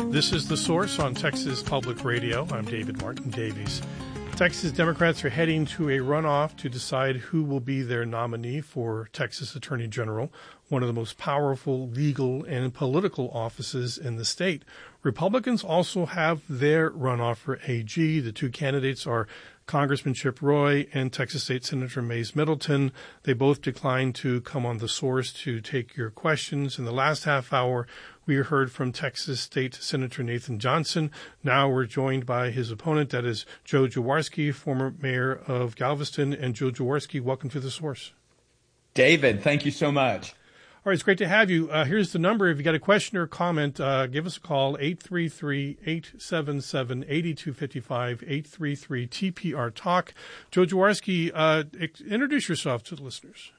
This is The Source on Texas Public Radio. I'm David Martin Davies. Texas Democrats are heading to a runoff to decide who will be their nominee for Texas Attorney General, one of the most powerful legal and political offices in the state. Republicans also have their runoff for AG. The two candidates are Congressman Chip Roy and Texas State Senator Mays Middleton. They both declined to come on The Source to take your questions. In the last half hour, we heard from Texas State Senator Nathan Johnson. Now we're joined by his opponent, that is Joe Jaworski, former mayor of Galveston. And Joe Jaworski, welcome to The Source. David, thank you so much. All right, it's great to have you. Here's the number. If you got a question or a comment, give us a call, 833-877-8255, 833-TPR-TALK. Joe Jaworski, introduce yourself to the listeners.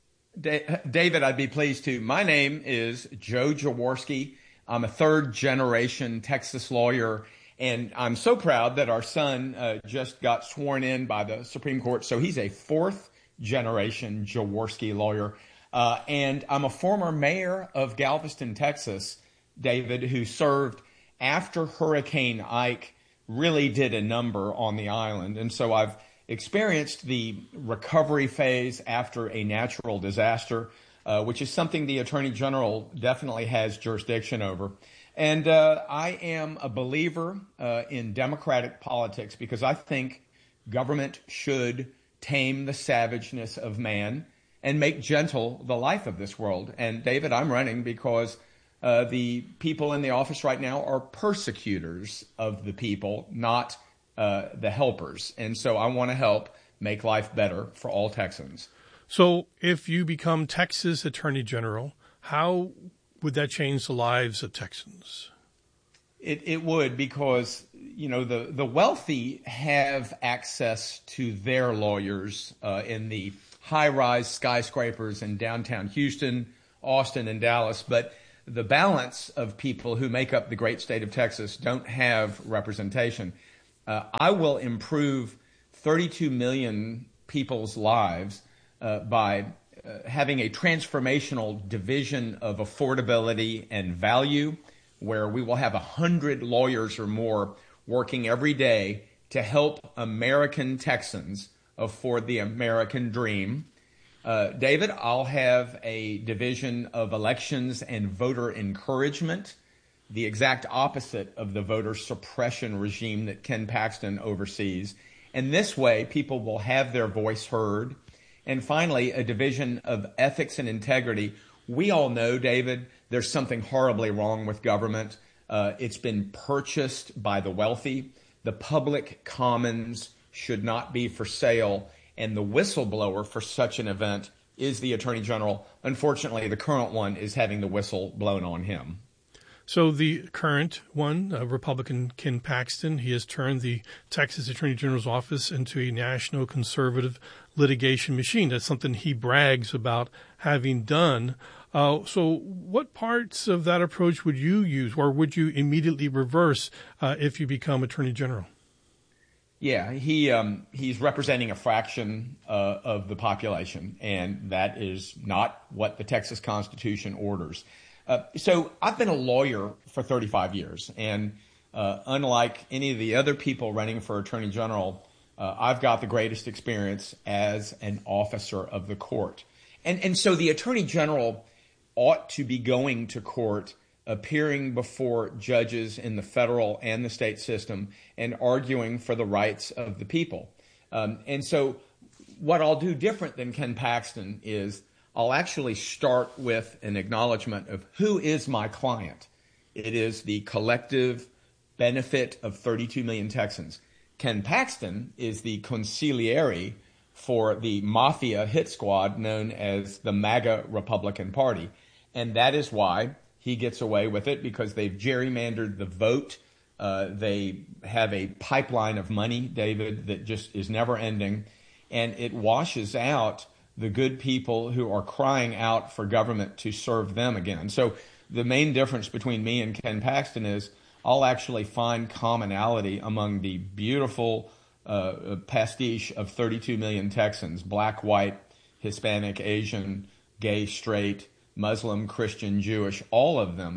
David, I'd be pleased to. My name is Joe Jaworski. I'm a third-generation Texas lawyer, and I'm so proud that our son just got sworn in by the Supreme Court. So he's a fourth-generation Jaworski lawyer. And I'm a former mayor of Galveston, Texas, David, who served after Hurricane Ike really did a number on the island. And so I've experienced the recovery phase after a natural disaster, which is something the Attorney General definitely has jurisdiction over. And I am a believer in democratic politics because I think government should tame the savageness of man and make gentle the life of this world. And David, I'm running because the people in the office right now are persecutors of the people, not the helpers. And so I want to help make life better for all Texans. So if you become Texas Attorney General, how would that change the lives of Texans? It would, because, you know, the wealthy have access to their lawyers in the high-rise skyscrapers in downtown Houston, Austin, and Dallas. But the balance of people who make up the great state of Texas don't have representation. I will improve 32 million people's lives by having a transformational division of affordability and value, where we will have 100 lawyers or more working every day to help American Texans afford the American dream. David, I'll have a division of elections and voter encouragement, the exact opposite of the voter suppression regime that Ken Paxton oversees. And this way, people will have their voice heard. And finally, a division of ethics and integrity. We all know, David, there's something horribly wrong with government. It's been purchased by the wealthy. The public commons should not be for sale. And the whistleblower for such an event is the Attorney General. Unfortunately, the current one is having the whistle blown on him. So the current one, Republican Ken Paxton, he has turned the Texas Attorney General's office into a national conservative litigation machine. That's something he brags about having done. So what parts of that approach would you use, or would you immediately reverse if you become Attorney General? Yeah, he's representing a fraction of the population, and that is not what the Texas Constitution orders. So I've been a lawyer for 35 years, and unlike any of the other people running for Attorney General, I've got the greatest experience as an officer of the court. And so the Attorney General ought to be going to court, appearing before judges in the federal and the state system and arguing for the rights of the people. And so what I'll do different than Ken Paxton is I'll actually start with an acknowledgement of who is my client. It is the collective benefit of 32 million Texans. Ken Paxton is the consigliere for the mafia hit squad known as the MAGA Republican Party. And that is why he gets away with it, because they've gerrymandered the vote. They have a pipeline of money, David, that just is never ending. And it washes out the good people who are crying out for government to serve them again. So the main difference between me and Ken Paxton is I'll actually find commonality among the beautiful pastiche of 32 million Texans, black, white, Hispanic, Asian, gay, straight, Muslim, Christian, Jewish, all of them.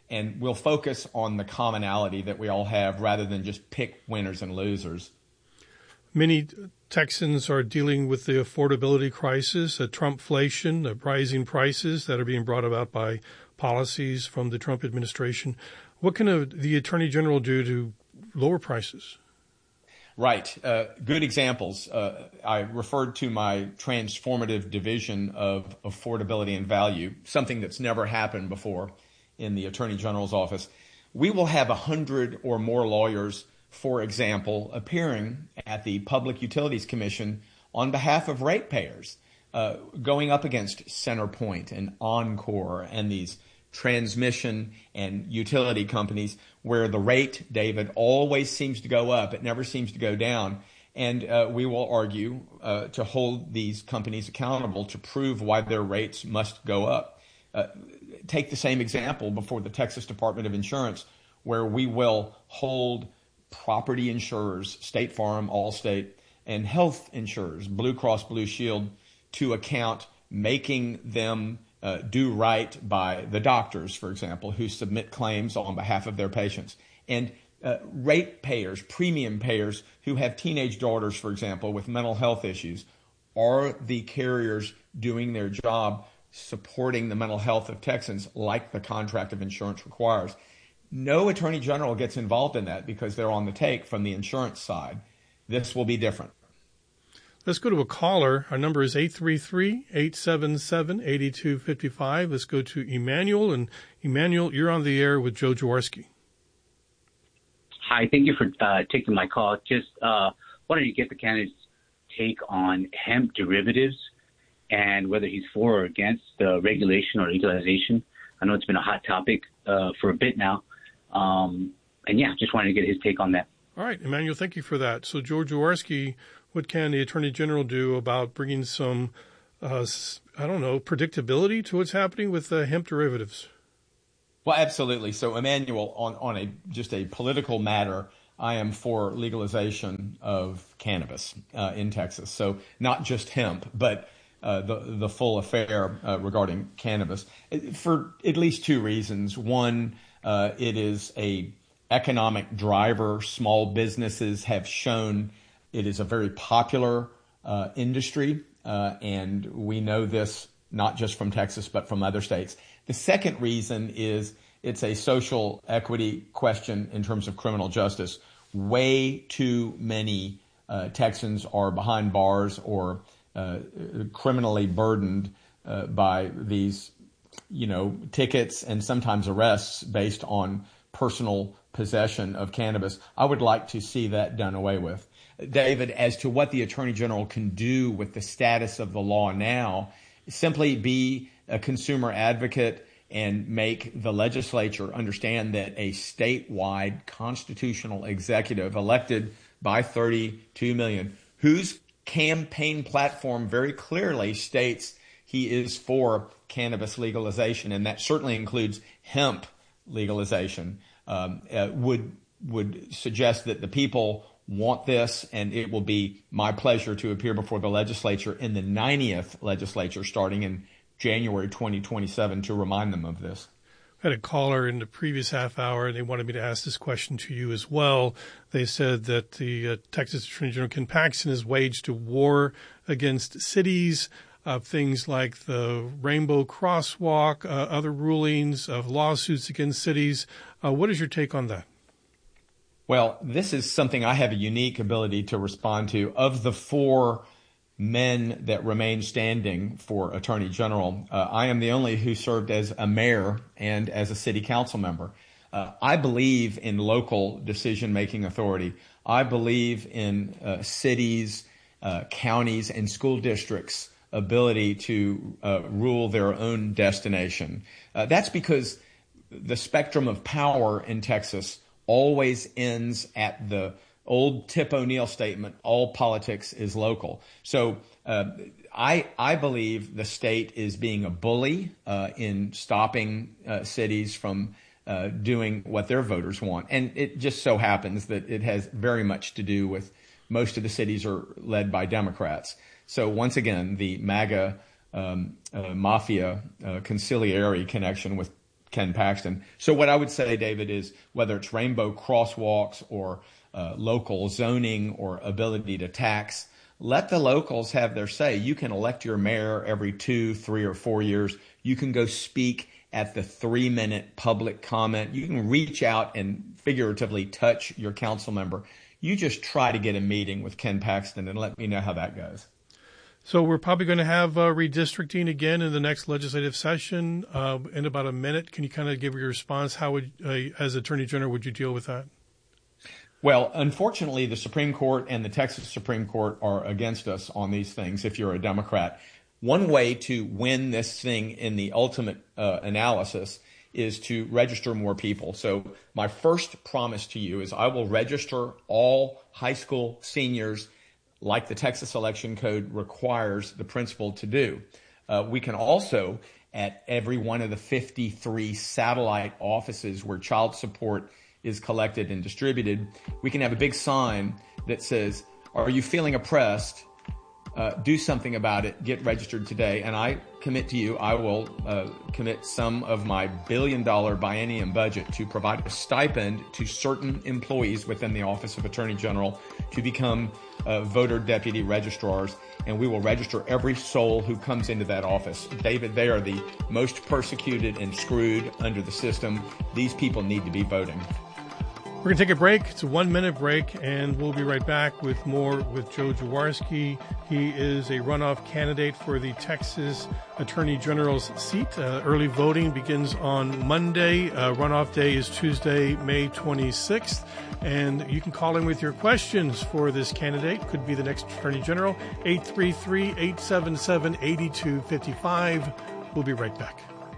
and we'll focus on the commonality that we all have rather than just pick winners and losers. Many Texans are dealing with the affordability crisis, Trumpflation, rising prices that are being brought about by policies from the Trump administration. What can the Attorney General do to lower prices? Right. Good examples. I referred to my transformative division of affordability and value, something that's never happened before in the Attorney General's office. We will have 100 or more lawyers, for example, appearing at the Public Utilities Commission on behalf of ratepayers, going up against CenterPoint and Oncor and these transmission and utility companies where the rate, David, always seems to go up. It never seems to go down. And we will argue to hold these companies accountable to prove why their rates must go up. Take the same example before the Texas Department of Insurance, where we will hold property insurers, State Farm, Allstate, and health insurers, Blue Cross Blue Shield, to account, making them do right by the doctors, for example, who submit claims on behalf of their patients. And rate payers, premium payers who have teenage daughters, for example, with mental health issues. Are the carriers doing their job supporting the mental health of Texans like the contract of insurance requires? No attorney general gets involved in that because they're on the take from the insurance side. This will be different. Let's go to a caller. Our number is 833-877-8255. Let's go to Emmanuel. And Emmanuel, you're on the air with Joe Jaworski. Hi, thank you for taking my call. Just wanted to get the candidate's take on hemp derivatives and whether he's for or against the regulation or legalization. I know it's been a hot topic for a bit now. Just wanted to get his take on that. All right, Emmanuel, thank you for that. So, Joe Jaworski, what can the Attorney General do about bringing some, predictability to what's happening with hemp derivatives? Well, absolutely. So, Emmanuel, on just a political matter, I am for legalization of cannabis in Texas. So not just hemp, but the full affair regarding cannabis for at least two reasons. One, it is a economic driver. Small businesses have shown it is a very popular industry, and we know this not just from Texas, but from other states. The second reason is it's a social equity question in terms of criminal justice. Way too many Texans are behind bars or criminally burdened by these, tickets and sometimes arrests based on personal possession of cannabis. I would like to see that done away with. David, as to what the Attorney General can do with the status of the law now, simply be a consumer advocate and make the legislature understand that a statewide constitutional executive elected by 32 million, whose campaign platform very clearly states he is for cannabis legalization, and that certainly includes hemp legalization, would suggest that the people want this, and it will be my pleasure to appear before the legislature in the 90th legislature starting in January 2027 to remind them of this. I had a caller in the previous half hour, and they wanted me to ask this question to you as well. They said that the Texas Attorney General Ken Paxton has waged a war against cities, things like the Rainbow Crosswalk, other rulings of lawsuits against cities. What is your take on that? Well, this is something I have a unique ability to respond to. Of the four men that remain standing for Attorney General, I am the only who served as a mayor and as a city council member. I believe in local decision-making authority. I believe in cities, counties, and school districts' ability to rule their own destination. That's because the spectrum of power in Texas always ends at the old Tip O'Neill statement, all politics is local. So I believe the state is being a bully in stopping cities from doing what their voters want. And it just so happens that it has very much to do with most of the cities are led by Democrats. So once again, the MAGA mafia conciliary connection with Ken Paxton. So what I would say, David, is whether it's rainbow crosswalks or local zoning or ability to tax, let the locals have their say. You can elect your mayor every 2, 3, or 4 years. You can go speak at the 3-minute public comment. You can reach out and figuratively touch your council member. You just try to get a meeting with Ken Paxton and let me know how that goes. So we're probably going to have redistricting again in the next legislative session in about a minute. Can you kind of give your response? How would, as Attorney General, would you deal with that? Well, unfortunately, the Supreme Court and the Texas Supreme Court are against us on these things if you're a Democrat. One way to win this thing in the ultimate analysis is to register more people. So my first promise to you is I will register all high school seniors like the Texas Election Code requires the principal to do. We can also, at every one of the 53 satellite offices where child support is collected and distributed, we can have a big sign that says, are you feeling oppressed? Do something about it. Get registered today. And I commit to you, I will commit some of my $1 billion biennium budget to provide a stipend to certain employees within the Office of Attorney General to become voter deputy registrars. And we will register every soul who comes into that office. David, they are the most persecuted and screwed under the system. These people need to be voting. We're going to take a break. It's a 1-minute break, and we'll be right back with more with Joe Jaworski. He is a runoff candidate for the Texas Attorney General's seat. Early voting begins on Monday. Runoff day is Tuesday, May 26th. And you can call in with your questions for this candidate. Could be the next Attorney General. 833-877-8255. We'll be right back.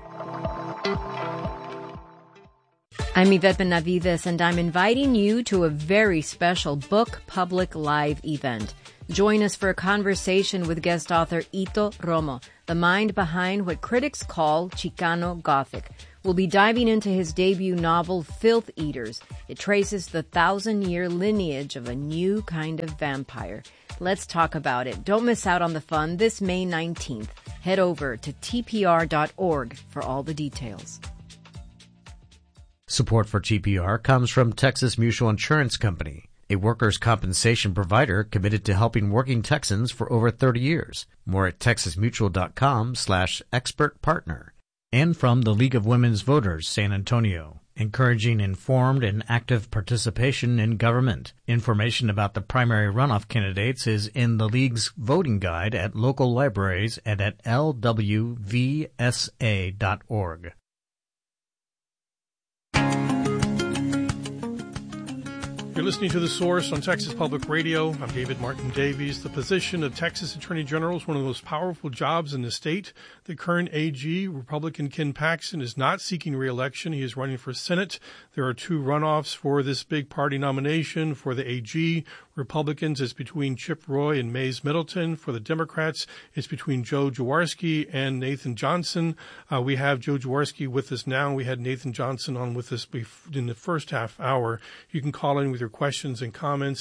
I'm Yvette Benavides, and I'm inviting you to a very special Book Public Live event. Join us for a conversation with guest author Ito Romo, the mind behind what critics call Chicano Gothic. We'll be diving into his debut novel, Filth Eaters. It traces the 1,000-year lineage of a new kind of vampire. Let's talk about it. Don't miss out on the fun this May 19th. Head over to tpr.org for all the details. Support for TPR comes from Texas Mutual Insurance Company, a workers' compensation provider committed to helping working Texans for over 30 years. More at texasmutual.com/expert partner. And from the League of Women's Voters, San Antonio, encouraging informed and active participation in government. Information about the primary runoff candidates is in the League's voting guide at local libraries and at lwvsa.org. You're listening to The Source on Texas Public Radio. I'm David Martin Davies. The position of Texas Attorney General is one of the most powerful jobs in the state. The current AG, Republican Ken Paxton, is not seeking re-election. He is running for Senate. There are 2 runoffs for this big party nomination. For the AG, Republicans, it's between Chip Roy and Mays Middleton. For the Democrats, it's between Joe Jaworski and Nathan Johnson. We have Joe Jaworski with us now. We had Nathan Johnson on with us in the first half hour. You can call in with your questions and comments,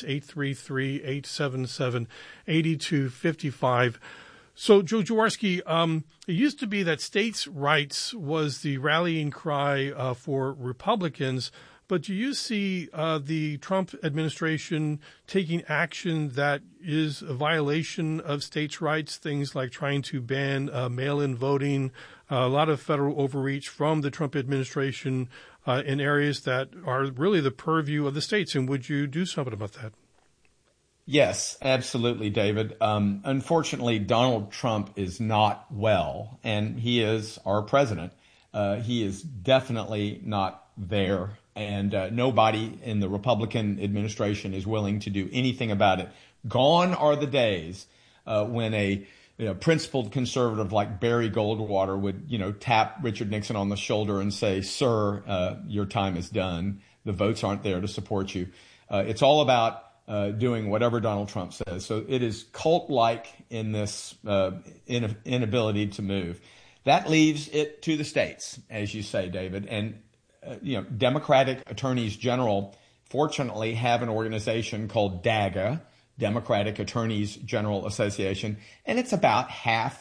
833-877-8255. So, Joe Jaworski, it used to be that states' rights was the rallying cry for Republicans, but do you see the Trump administration taking action that is a violation of states' rights, things like trying to ban mail-in voting, a lot of federal overreach from the Trump administration in areas that are really the purview of the states? And would you do something about that? Yes, absolutely, David. Unfortunately, Donald Trump is not well, and he is our president. He is definitely not there, and nobody in the Republican administration is willing to do anything about it. Gone are the days when a principled conservative like Barry Goldwater would, tap Richard Nixon on the shoulder and say, "Sir, your time is done. The votes aren't there to support you." It's all about doing whatever Donald Trump says. So it is cult-like in this inability to move. That leaves it to the states, as you say, David. And, Democratic attorneys general, fortunately, have an organization called DAGA, Democratic Attorneys General Association, and it's about half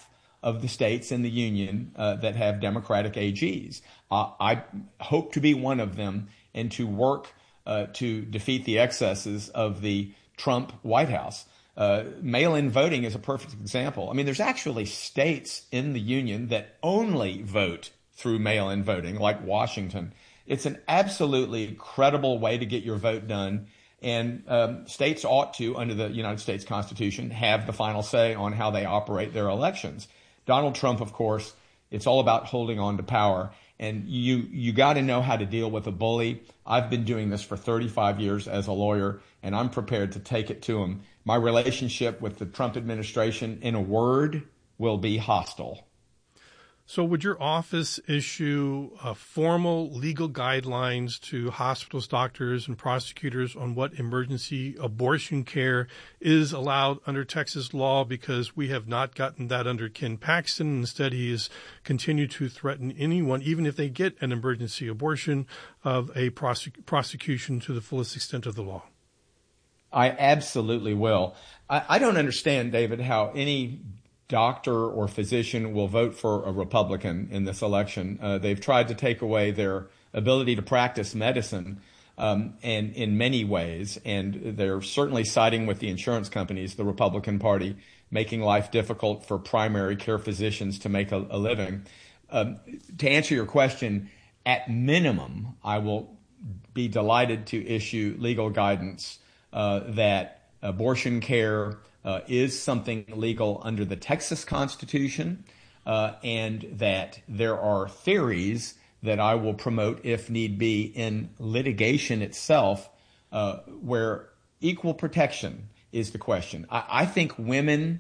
of the states in the union that have Democratic AGs. I hope to be one of them and to work to defeat the excesses of the Trump White House. Mail-in voting is a perfect example. I mean, there's actually states in the union that only vote through mail-in voting, like Washington. It's an absolutely credible way to get your vote done. And states ought to, under the United States Constitution, have the final say on how they operate their elections. Donald Trump, of course, it's all about holding on to power. And you got to know how to deal with a bully. I've been doing this for 35 years as a lawyer, and I'm prepared to take it to him. My relationship with the Trump administration, in a word, will be hostile. So would your office issue formal legal guidelines to hospitals, doctors, and prosecutors on what emergency abortion care is allowed under Texas law? Because we have not gotten that under Ken Paxton. Instead, he has continued to threaten anyone, even if they get an emergency abortion, of a prosecution to the fullest extent of the law. I absolutely will. I don't understand, David, how any doctor or physician will vote for a Republican in this election. They've tried to take away their ability to practice medicine and in many ways, and they're certainly siding with the insurance companies, the Republican Party, making life difficult for primary care physicians to make a living. To answer your question, at minimum, I will be delighted to issue legal guidance that abortion care is something legal under the Texas Constitution, and that there are theories that I will promote, if need be, in litigation itself, where equal protection is the question. I think women,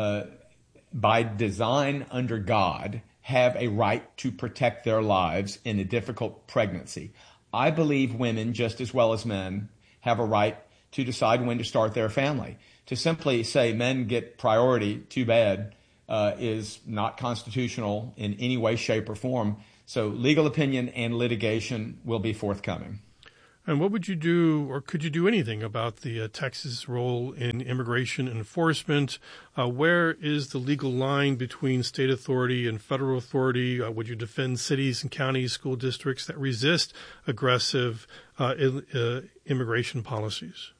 by design under God, have a right to protect their lives in a difficult pregnancy. I believe women, just as well as men, have a right to decide when to start their family. To simply say men get priority, too bad, is not constitutional in any way, shape, or form. So legal opinion and litigation will be forthcoming. And what would you do, or could you do anything about the Texas role in immigration enforcement? Where is the legal line between state authority and federal authority? Would you defend cities and counties, school districts that resist aggressive immigration policies?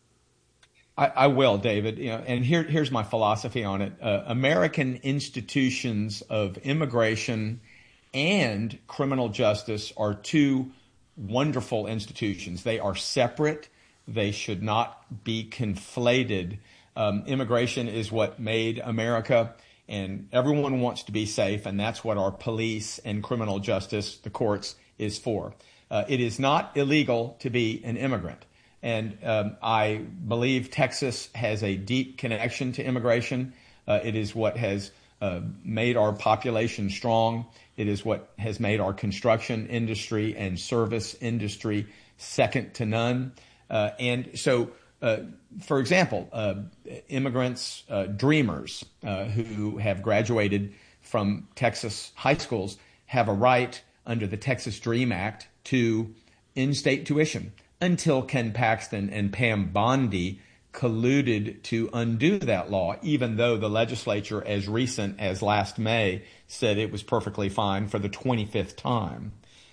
I will, David. And here's my philosophy on it. American institutions of immigration and criminal justice are two wonderful institutions. They are separate. They should not be conflated. Immigration is what made America, and everyone wants to be safe, and that's what our police and criminal justice, the courts, is for. It is not illegal to be an immigrant. And I believe Texas has a deep connection to immigration. It is what has made our population strong. It is what has made our construction industry and service industry second to none. And so, for example, immigrants, dreamers who have graduated from Texas high schools have a right under the Texas Dream Act to in-state tuition, until Ken Paxton and Pam Bondi colluded to undo that law, even though the legislature, as recent as last May, said it was perfectly fine for the 25th time.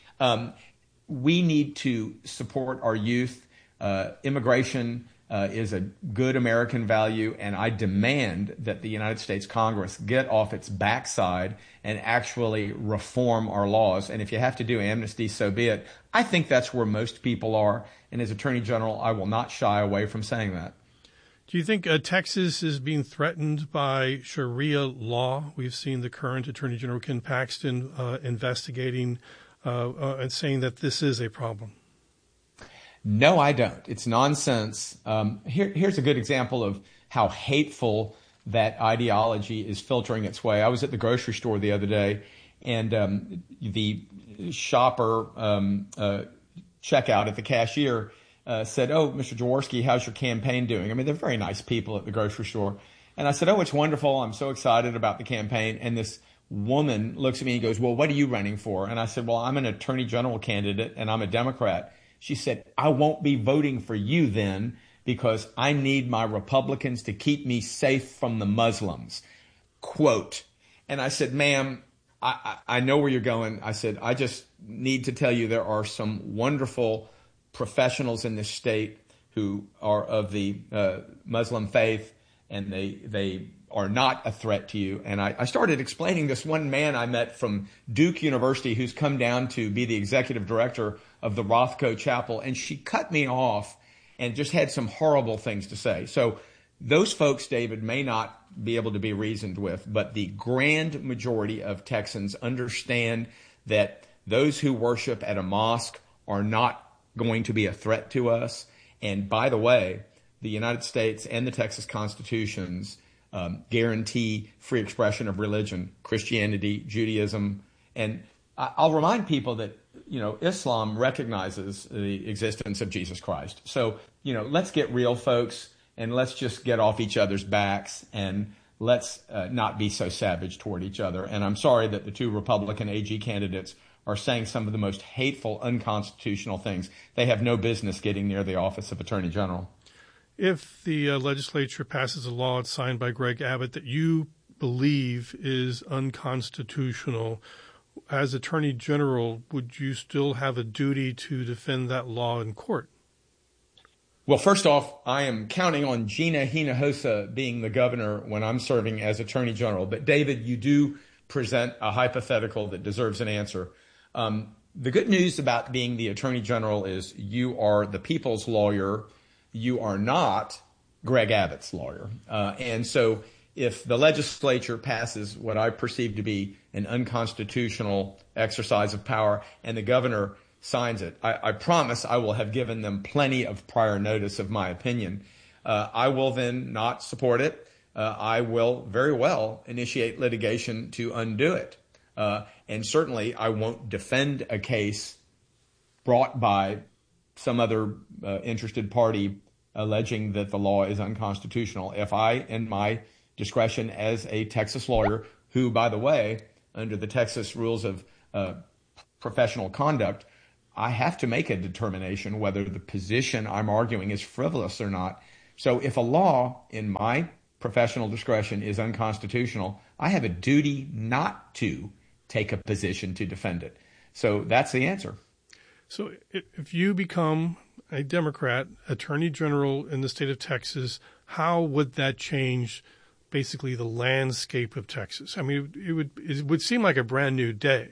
We need to support our youth. Immigration is a good American value, and I demand that the United States Congress get off its backside and actually reform our laws. And if you have to do amnesty, so be it. I think that's where most people are. And as Attorney General, I will not shy away from saying that. Do you think Texas is being threatened by Sharia law? We've seen the current Attorney General Ken Paxton investigating and saying that this is a problem. No, I don't. It's nonsense. Here's a good example of how hateful that ideology is filtering its way. I was at the grocery store the other day, and the shopper checkout at the cashier said, "Oh, Mr. Jaworski, how's your campaign doing?" I mean, they're very nice people at the grocery store. And I said, "Oh, it's wonderful. I'm so excited about the campaign." And this woman looks at me and goes, "Well, what are you running for?" And I said, "Well, I'm an attorney general candidate, and I'm a Democrat." She said, "I won't be voting for you then, because I need my Republicans to keep me safe from the Muslims." Quote. And I said, ma'am, I know where you're going. I said, I just need to tell you there are some wonderful professionals in this state who are of the Muslim faith, and they are not a threat to you. And I started explaining this one man I met from Duke University who's come down to be the executive director of the Rothko Chapel, and she cut me off and just had some horrible things to say. So those folks, David, may not be able to be reasoned with, but the grand majority of Texans understand that those who worship at a mosque are not going to be a threat to us. And by the way, the United States and the Texas Constitutions guarantee free expression of religion, Christianity, Judaism. And I'll remind people that, Islam recognizes the existence of Jesus Christ. So, let's get real, folks, and let's just get off each other's backs, and let's not be so savage toward each other. And I'm sorry that the two Republican AG candidates are saying some of the most hateful, unconstitutional things. They have no business getting near the office of Attorney General. If the legislature passes a law signed by Greg Abbott that you believe is unconstitutional, as Attorney General, would you still have a duty to defend that law in court? Well, first off, I am counting on Gina Hinojosa being the governor when I'm serving as Attorney General. But David, you do present a hypothetical that deserves an answer. The good news about being the Attorney General is you are the people's lawyer. You are not Greg Abbott's lawyer. And so if the legislature passes what I perceive to be an unconstitutional exercise of power and the governor signs it, I promise I will have given them plenty of prior notice of my opinion. I will then not support it. I will very well initiate litigation to undo it. And certainly I won't defend a case brought by some other interested party alleging that the law is unconstitutional. If I, in my discretion as a Texas lawyer, who, by the way, under the Texas rules of professional conduct, I have to make a determination whether the position I'm arguing is frivolous or not. So if a law, in my professional discretion, is unconstitutional, I have a duty not to take a position to defend it. So that's the answer. So if you become a Democrat Attorney General in the state of Texas, how would that change basically the landscape of Texas? I mean, it would seem like a brand new day.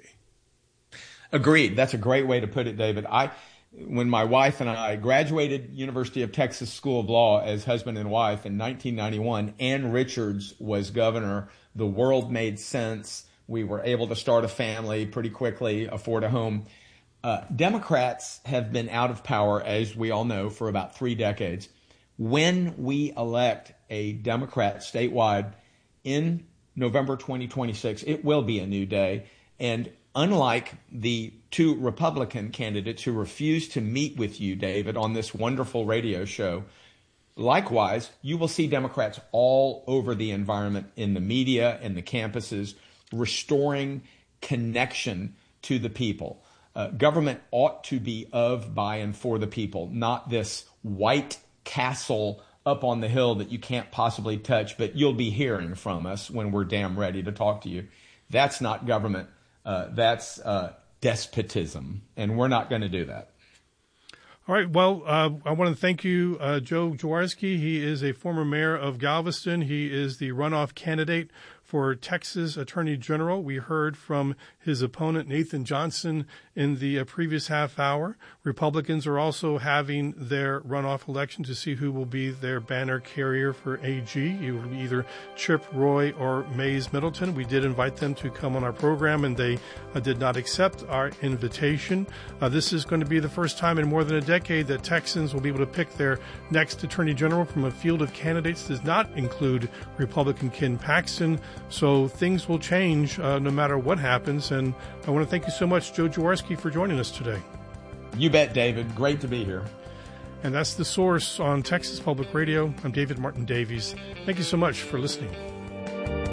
Agreed. That's a great way to put it, David. When my wife and I graduated University of Texas School of Law as husband and wife in 1991, Ann Richards was governor. The world made sense. We were able to start a family pretty quickly, afford a home. Democrats have been out of power, as we all know, for about 3 decades. When we elect a Democrat statewide in November 2026, it will be a new day. And unlike the 2 Republican candidates who refused to meet with you, David, on this wonderful radio show, likewise, you will see Democrats all over the environment, in the media and the campuses, restoring connection to the people. Government ought to be of, by, and for the people, not this white castle up on the hill that you can't possibly touch, but you'll be hearing from us when we're damn ready to talk to you. That's not government. That's despotism, and we're not going to do that. All right. Well, I want to thank you, Joe Jaworski. He is a former mayor of Galveston. He is the runoff candidate for Texas Attorney General. We heard from his opponent, Nathan Johnson, in the previous half hour. Republicans are also having their runoff election to see who will be their banner carrier for AG. It will be either Chip Roy or Mays Middleton. We did invite them to come on our program, and they did not accept our invitation. This is going to be the first time in more than a decade that Texans will be able to pick their next Attorney General from a field of candidates that does not include Republican Ken Paxton. So things will change no matter what happens. And I want to thank you so much, Joe Jaworski, for joining us today. You bet, David. Great to be here. And that's The Source on Texas Public Radio. I'm David Martin Davies. Thank you so much for listening.